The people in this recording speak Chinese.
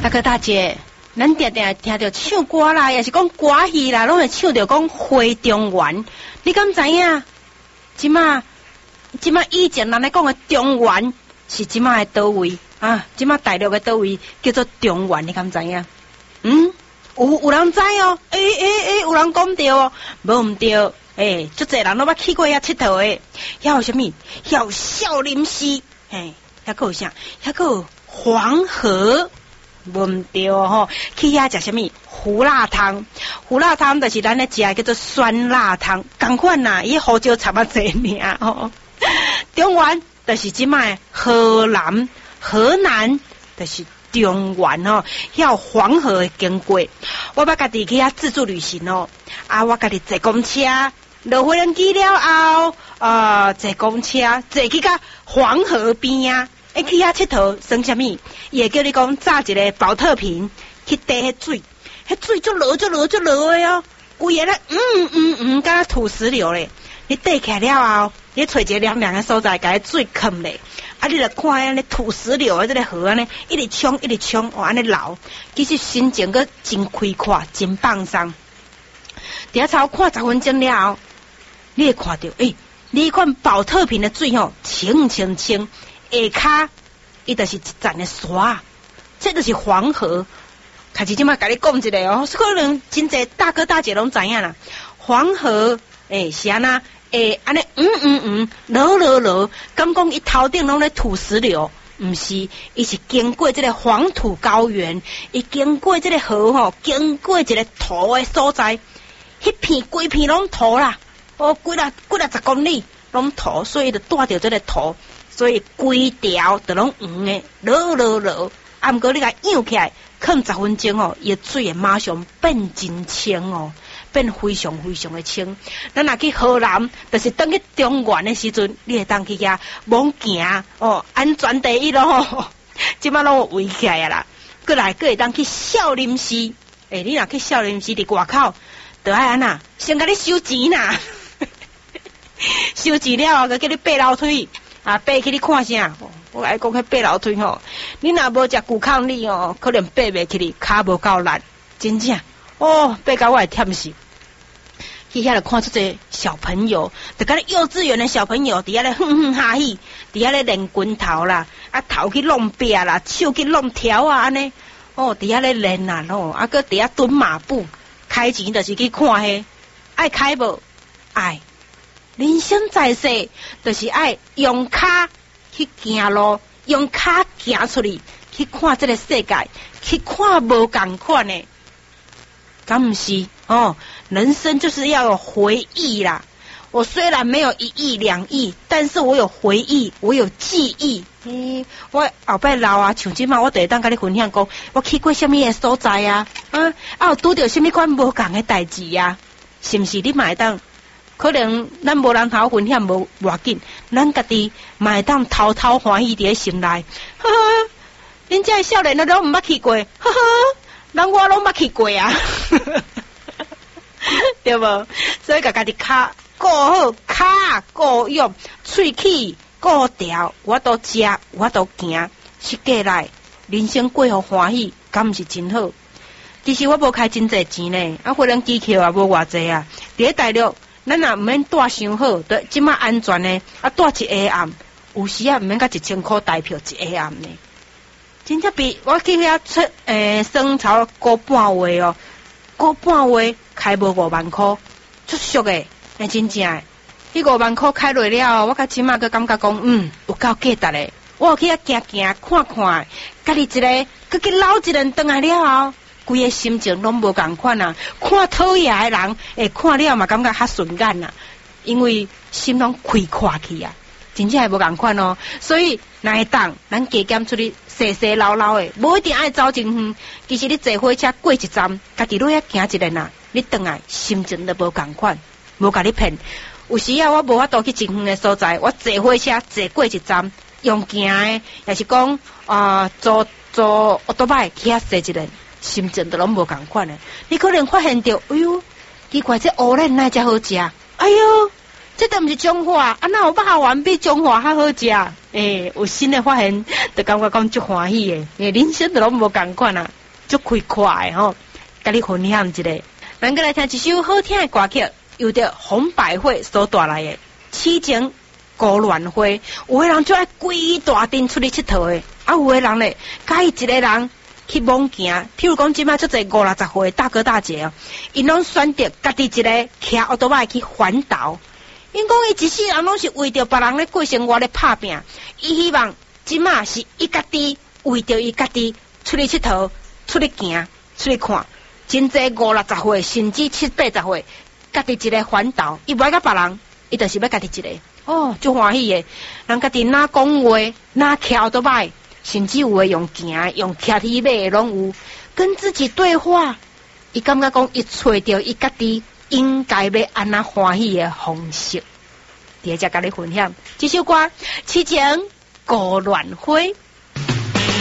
大哥大姐，咱定定听到唱歌啦，也是讲歌戏啦，拢会唱到讲花中原。你敢知影？即马以前人咧讲的中原是即马的倒位啊？即马大陆的倒位叫做中原，你敢知影？有人知哦？有人讲对哦？无毋对？足侪人拢捌去过遐佚佗的，遐有啥物？遐有少林寺，遐个有啥？遐个有黄河。无毋对吼，去遐食啥物？胡辣汤，胡辣汤就是咱咧食叫做酸辣汤，同款啦，伊胡椒掺啊济尔吼。中原就是即卖河南就是中原吼，遐有黄河的经过。我捌家己去遐自助旅行哦，我家己坐公车，落飞机了后，坐公车坐去到黄河边啊。去遐佚佗算啥物？伊会叫你讲炸一个保特瓶去滴迄水，迄水足落的哦，规个咧敢若土石流咧。你滴起来了后，你找一个凉凉的所在，甲迄水囥咧，你著看安尼土石流的这个河安尼，一直冲，安尼流，其实心情阁真开阔，真放松。伫遐超看10分钟了后，你会看到，你看保特瓶的水吼，清，下骹伊就是一站的沙，这就是黄河。开始即马甲你讲一个哦，可能真侪大哥大姐拢知影啦。黄河是安那安尼落，敢讲伊头顶拢咧土石流，毋是，伊是经过这个黄土高原，伊经过这个河吼，经过一个土的所在，迄片规片拢土啦，几啦10公里拢土，所以就带着这个土。所以规条都拢黄的，落，毋过你甲养起来，放10分钟哦，伊水会马上变真清哦，变非常的清。咱若去河南，就是等去中原的时阵，你会当去遐猛行哦，安全第一咯。即摆拢有围起来啦，过会当去少林寺。你若去少林寺伫外口，就爱安那，先甲你收钱啦，收钱了后，佮叫你爬楼梯。爬去你看啥？我爱讲迄爬楼梯吼，你若无食骨抗力哦，可能爬袂起哩，骹无够力，真正爬到我会忝死。去遐就看出这小朋友，就甲幼稚园的小朋友，伫遐咧哼哈喜，伫遐咧练拳头啦，头去弄壁啦，手去弄条安尼，伫遐咧练啦咯，搁伫遐蹲马步，开钱就是去看迄，爱开无？爱。人生在世，就是爱用骹去行路，用骹行出去，去看这个世界，去看无共款的。敢毋是？人生就是要有回忆啦。我虽然没有1亿2亿，但是我有回忆，我有记忆。我后摆老啊，像即马我就会当甲你分享讲，我去过什么个所在啊？有拄着什么款无共的代志啊？是毋是？你嘛会当？可能咱无人头分享无要紧，咱家己嘛会当偷偷欢喜伫咧心内。呵呵，恁这少年拢毋捌去过，呵呵，人我拢捌去过啊，对无？所以家己骹顾好，骹顾用，喙齿顾调，我都食，我都行，是过来，人生过互欢喜，敢毋是真好？其实我无开真侪钱呢，飞人机票也无偌济啊，伫咧大陆。咱也毋免带伤好，对，即马安全呢，带一下暗，有时毋免甲1000块台票一下暗呢。真正比我去遐出算超个半月哦，个半月开无5万块，足俗诶，真正诶。迄5万块开落了，我甲即马个感觉讲，有够价值诶。我有去遐行看，家己一个，佮去捞一人转来了后。规个心情拢无共款啊！看讨厌的人，看了嘛感觉较顺眼啊，因为心拢开阔去啊，真正系无共款哦。所以若会当，咱加减出去细细捞捞的，无一定爱走真远。其实你坐火车过一站，家己落遐行一日啊，你转来心情都无共款，无甲你骗。有时啊，我无法度去真远的所在，我坐火车坐过一站，用行的，也是讲坐奥多拜去遐坐一日。心情都拢无共款诶，你可能发现到，哎呦，奇怪，这蚵仔哪只好食？哎呦，这都毋是中华，哪有肉丸比中华较好食？有新的发现，就感觉讲足欢喜诶，人生都拢无共款啊。 足开快吼，甲你分享一个。咱过来听一首好听的歌曲，由着红百惠所带来的《痴情孤鸾花》。有的人就爱规大阵出去佚佗的，有的人咧，介意一个人去猛行。譬如讲，即摆足侪50-60岁大哥大姐哦，因拢选择家己一个骑奥多麦去环岛。因讲伊一世人拢是为着别人咧过生活咧拍拼，伊希望即摆是伊家己为着伊家己出去佚佗、出去行、出去看。真济50-60岁甚至70-80岁，家己一个环岛，伊袂甲别人，伊就是要家己一个。哦，足欢喜的，人家己哪讲话，哪骑奥多麦，甚至有诶用行、用骑蹄马诶拢有，跟自己对话。伊感觉讲，伊找到伊家己应该要安那欢喜诶方式。伫遮甲你分享这首歌《痴情孤鸾花》。